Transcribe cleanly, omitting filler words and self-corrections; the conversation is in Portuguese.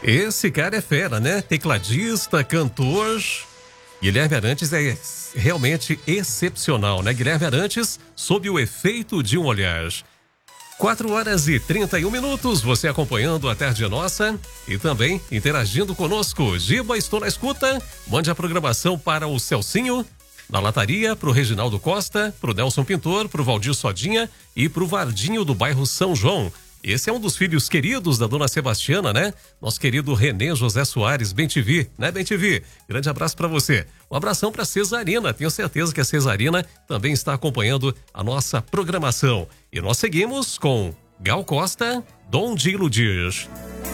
Esse cara é fera, né? Tecladista, cantor. Guilherme Arantes é realmente excepcional, né? Guilherme Arantes, sob o efeito de um olhar. 4h31, você acompanhando a Tarde Nossa e também interagindo conosco. Giba, estou na escuta. Mande a programação para o Celcinho, da Lataria, pro Reginaldo Costa, pro Nelson Pintor, pro Valdir Sodinha e pro Vardinho do bairro São João. Esse é um dos filhos queridos da dona Sebastiana, né? Nosso querido Renê José Soares, Bem-te-vi, né, Bem-te-vi? Grande abraço para você. Um abração para Cesarina, tenho certeza que a Cesarina também está acompanhando a nossa programação. E nós seguimos com Gal Costa, Dom de Iludir.